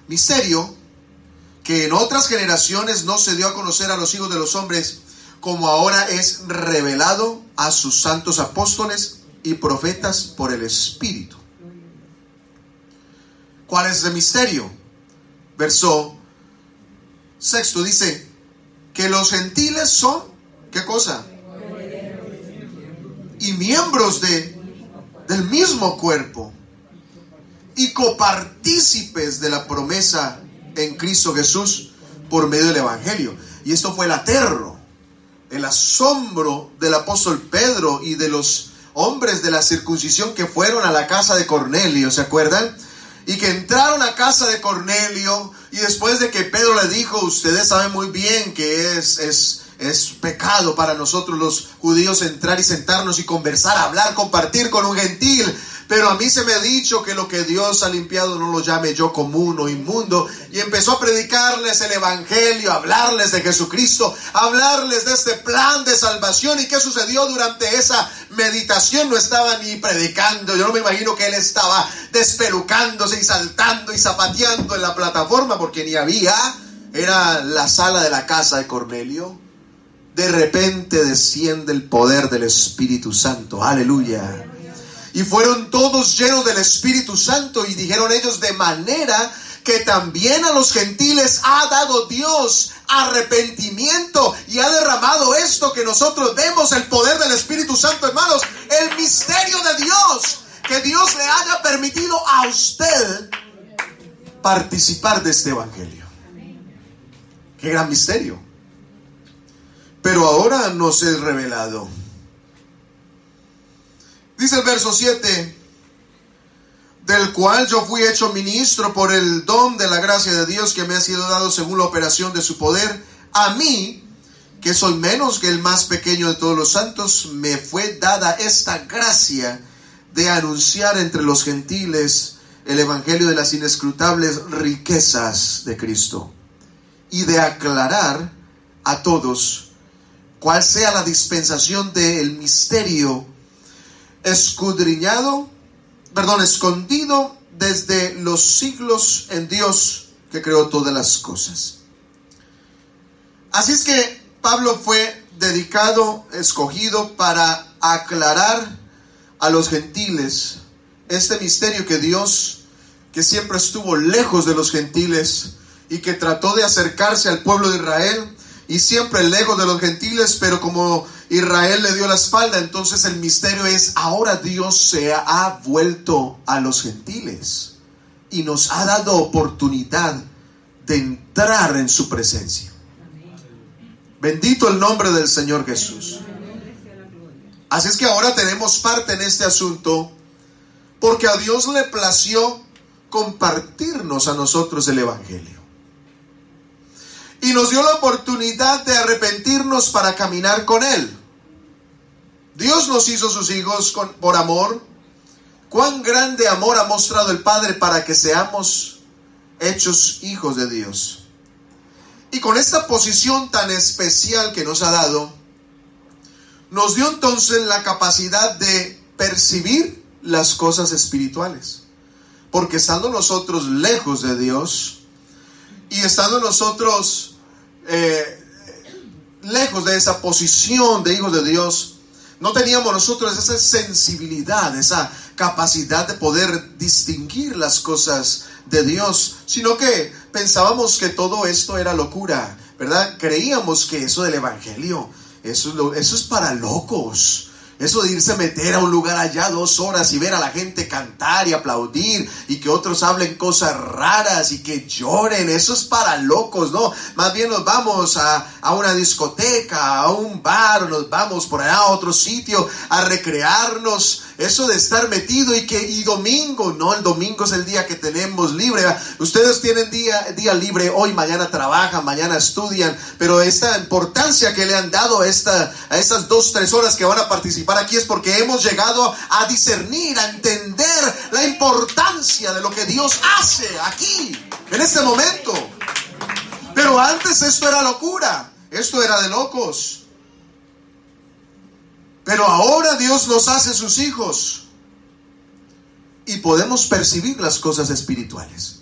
misterio que en otras generaciones no se dio a conocer a los hijos de los hombres, como ahora es revelado a sus santos apóstoles y profetas por el Espíritu. ¿Cuál es el misterio? Verso 6 dice que los gentiles son, ¿qué cosa? Y miembros del mismo cuerpo y copartícipes de la promesa en Cristo Jesús por medio del Evangelio. Y esto fue el aterro, el asombro del apóstol Pedro y de los hombres de la circuncisión que fueron a la casa de Cornelio, ¿se acuerdan? Y que entraron a casa de Cornelio, y después de que Pedro le dijo, ustedes saben muy bien que es pecado para nosotros los judíos entrar y sentarnos y conversar, hablar, compartir con un gentil, pero a mí se me ha dicho que lo que Dios ha limpiado no lo llame yo común o inmundo. Y empezó a predicarles el evangelio, a hablarles de Jesucristo, a hablarles de este plan de salvación. ¿Y qué sucedió durante esa meditación? No estaba ni predicando. Yo no me imagino que él estaba despelucándose y saltando y zapateando en la plataforma, porque ni había. Era la sala de la casa de Cornelio. De repente desciende el poder del Espíritu Santo. Aleluya. Y fueron todos llenos del Espíritu Santo, y dijeron ellos, de manera que también a los gentiles ha dado Dios arrepentimiento, y ha derramado esto que nosotros vemos, el poder del Espíritu Santo, hermanos, el misterio de Dios, que Dios le haya permitido a usted participar de este evangelio. Qué gran misterio. Pero ahora nos es revelado. Dice el verso 7, del cual yo fui hecho ministro por el don de la gracia de Dios que me ha sido dado según la operación de su poder. A mí, que soy menos que el más pequeño de todos los santos, me fue dada esta gracia de anunciar entre los gentiles el evangelio de las inescrutables riquezas de Cristo, y de aclarar a todos cuál sea la dispensación del misterio escondido desde los siglos en Dios que creó todas las cosas. Así es que Pablo fue dedicado, escogido para aclarar a los gentiles este misterio que Dios, que siempre estuvo lejos de los gentiles y que trató de acercarse al pueblo de Israel, y siempre lejos de los gentiles, pero como Israel le dio la espalda, entonces el misterio es, ahora Dios se ha vuelto a los gentiles y nos ha dado oportunidad de entrar en su presencia. Bendito el nombre del Señor Jesús. Así es que ahora tenemos parte en este asunto, porque a Dios le plació compartirnos a nosotros el evangelio. Y nos dio la oportunidad de arrepentirnos para caminar con Él. Dios nos hizo sus hijos por amor. Cuán grande amor ha mostrado el Padre para que seamos hechos hijos de Dios. Y con esta posición tan especial que nos ha dado, nos dio entonces la capacidad de percibir las cosas espirituales. Porque estando nosotros lejos de Dios, y estando nosotros lejos de esa posición de hijos de Dios, no teníamos nosotros esa sensibilidad, esa capacidad de poder distinguir las cosas de Dios, sino que pensábamos que todo esto era locura, ¿verdad? Creíamos que eso del evangelio, eso es para locos. Eso de irse a meter a un lugar allá 2 horas y ver a la gente cantar y aplaudir y que otros hablen cosas raras y que lloren, eso es para locos, ¿no? Más bien nos vamos a una discoteca, a un bar, o nos vamos por allá a otro sitio a recrearnos. Eso de estar metido y domingo, no, el domingo es el día que tenemos libre. Ustedes tienen día libre hoy, mañana trabajan, mañana estudian, pero esta importancia que le han dado a esas 2-3 horas que van a participar aquí es porque hemos llegado a discernir, a entender la importancia de lo que Dios hace aquí, en este momento. Pero antes esto era locura, esto era de locos. Pero ahora Dios nos hace sus hijos y podemos percibir las cosas espirituales.